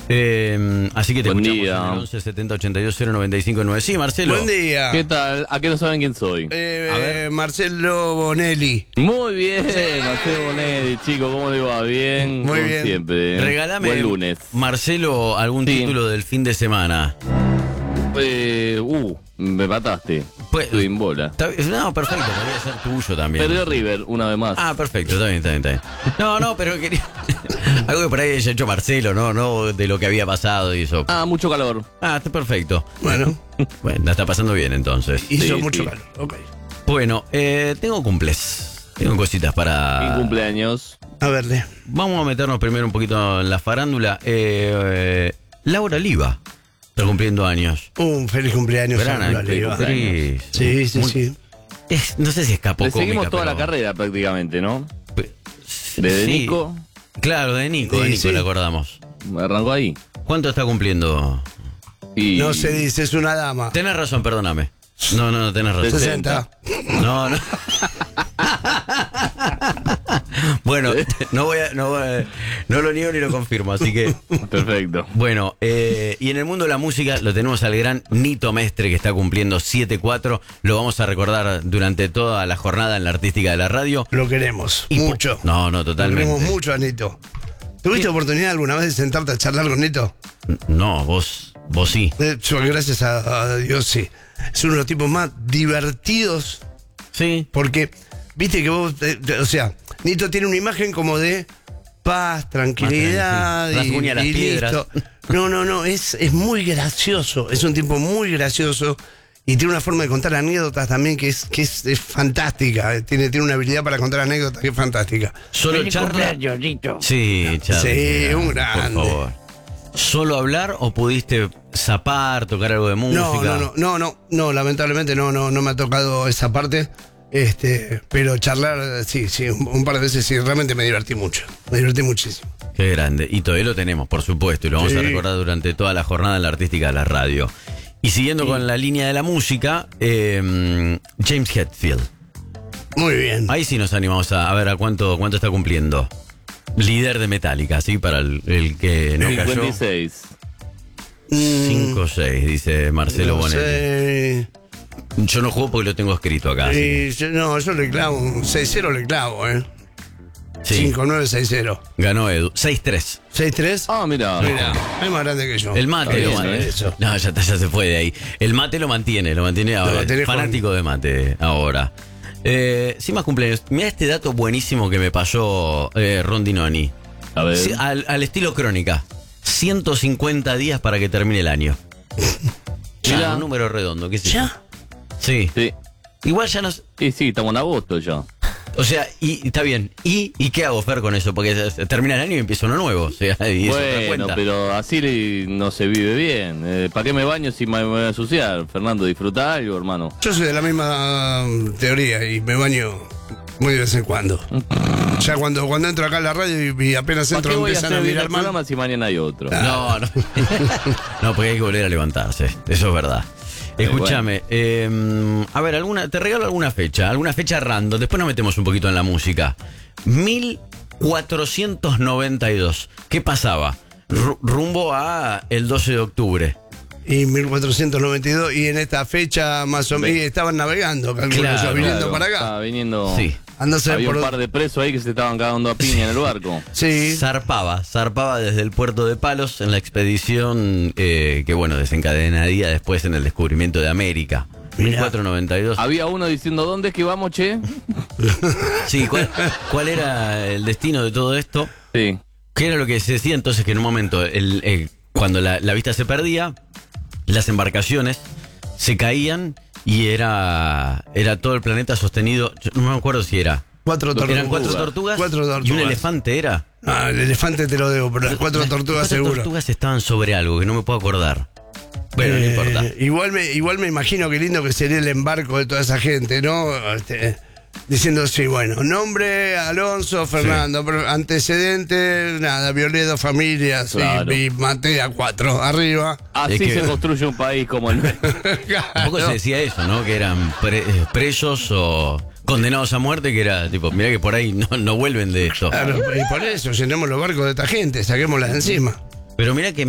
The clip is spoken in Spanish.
Así que te Buen escuchamos día. en el 11 70 82 095 9. Sí, Marcelo. Buen día. ¿Qué tal? ¿A qué no saben quién soy? Marcelo Bonelli. Muy bien, Marcelo Bonetti, chico, ¿cómo le va? Bien, Muy como bien. siempre. Regálame, Buen lunes. Marcelo, algún Sí. título del fin de semana. Me mataste. Pues- Estoy en bola. No, perfecto, podría ser tuyo también. Perdió River una vez más. Ah, perfecto, está bien. No, pero quería. Algo que por ahí haya hecho Marcelo, no de lo que había pasado y eso. Mucho calor. Está perfecto. Bueno, Bueno, la está pasando bien entonces. hizo Sí, mucho sí. calor. Ok. Bueno, tengo cumples. Tengo cositas para. Mi cumpleaños. A verle. Vamos a meternos primero un poquito en la farándula. Laura Liva está cumpliendo años. Un feliz cumpleaños Gran a Laura actriz, Liva. actriz. Sí. No sé si escapó Le cómica, seguimos toda pero- la carrera prácticamente, ¿no? Sí. Desde Nico. Claro, de Nico Sí. le acordamos. Arrancó ahí. ¿Cuánto está cumpliendo? Y No se dice, es una dama. Tenés razón, perdóname. No, tenés razón. 60. No. Bueno, no lo niego ni lo confirmo, así que. Perfecto. Bueno, y en el mundo de la música lo tenemos al gran Nito Mestre, que está cumpliendo 7-4. Lo vamos a recordar durante toda la jornada en la artística de la radio. Lo queremos. Y mucho. No, Lo totalmente. queremos mucho a Nito. ¿Tuviste oportunidad alguna vez de sentarte a charlar con Nito? No, vos sí. Yo, gracias a Dios, sí. Es uno de los tipos más divertidos. Sí. Porque, viste que vos, o sea, Nito tiene una imagen como de paz, tranquilidad Sí. Rasguña las piedras. listo. No, es muy gracioso. Es un tipo muy gracioso y tiene una forma de contar anécdotas también que es fantástica. Tiene una habilidad para contar anécdotas que es fantástica. Solo charla. Sí, charla. Sí, un grande. Por favor. ¿Solo hablar o pudiste zapar, tocar algo de música? No, lamentablemente no me ha tocado esa parte. Pero charlar, sí, un par de veces sí, realmente me divertí mucho. Me divertí muchísimo. Qué grande. Y todavía lo tenemos, por supuesto, y lo vamos a recordar durante toda la jornada en la artística de la radio. Y siguiendo con la línea de la música, James Hetfield. Muy bien. Ahí sí nos animamos a ver a cuánto está cumpliendo. Líder de Metallica, ¿sí? Para el que no cayó. 56. 5-6, dice Marcelo No Bonelli. sé. Yo no juego porque lo tengo escrito acá. así Yo le clavo, un 6-0 le clavo, que- sí, 5-9-6-0. ganó Edu. 6-3. 6-3. Mira. Mira, es más grande que yo. El mate Está lo bien, mantiene. eso. No, ya se fue de ahí. El mate lo mantiene ahora. Lo tenés, Fanático de mate ahora. Sin más cumpleaños. Mira este dato buenísimo que me pasó Rondinoni. A ver. Sí, al estilo crónica. 150 días para que termine el año. Ya, Mirá. un número redondo, ¿qué sé yo? ¿Ya? Sí. Sí. Igual ya no. Sí, estamos en agosto ya. O sea, y está bien. ¿Y qué hago, Fer, con eso? Porque termina el año y empieza uno nuevo. O sea, y eso te Bueno, cuenta. pero así no se vive bien. ¿Para qué me baño si me voy a ensuciar? Fernando, disfruta algo, hermano. Yo soy de la misma teoría y me baño muy de vez en cuando. Ya cuando entro acá a la radio y apenas ¿Para entro qué voy a empiezan hacer a bien mirar el mal. programa si mañana hay otro? No. No, porque hay que volver a levantarse. Eso es verdad. Escúchame, a ver, te regalo alguna fecha random, después nos metemos un poquito en la música. 1492. ¿Qué pasaba? Rumbo a el 12 de octubre. Y 1492, y en esta fecha más o menos estaban navegando, calculo Claro, yo, viniendo Claro, para acá. estaba viniendo. Sí. Andase Había por un par de presos ahí que se estaban cagando a piña en el barco. Sí. Zarpaba desde el puerto de Palos en la expedición que, bueno, desencadenaría después en el descubrimiento de América. Mirá. 1492. Había uno diciendo, ¿dónde es que vamos, che? Sí, ¿cuál era el destino de todo esto? Sí. ¿Qué era lo que se decía entonces? Que en un momento, cuando la vista se perdía, las embarcaciones se caían y era todo el planeta sostenido. Yo no me acuerdo si era. Eran 4 tortugas. Y un elefante era. Ah, el elefante te lo debo, pero las 4 tortugas Las 4 seguro. tortugas estaban sobre algo que no me puedo acordar. Bueno, no importa. Igual me imagino qué lindo que sería el embarco de toda esa gente, ¿no? Diciendo, sí, bueno, nombre, Alonso, Fernando, pero antecedentes, nada, violé 2 familias Claro. y maté a 4 arriba. Así Es que- se construye un país como el nuestro. Tampoco se decía eso, ¿no? Que eran presos o condenados a muerte, que era tipo, mirá que por ahí no vuelven de esto. Claro, y por eso llenemos los barcos de esta gente, saquémoslas de encima. Pero mirá que